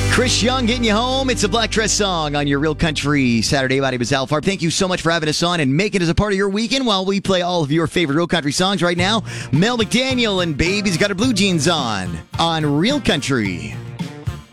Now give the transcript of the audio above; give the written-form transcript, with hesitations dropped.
Chris Young getting you home. It's a Black Dress Song on your Real Country Saturday. My name is Al Farb. Thank you so much for having us on and making us a part of your weekend while we play all of your favorite Real Country songs right now. Mel McDaniel and Baby's Got Her Blue Jeans on Real Country.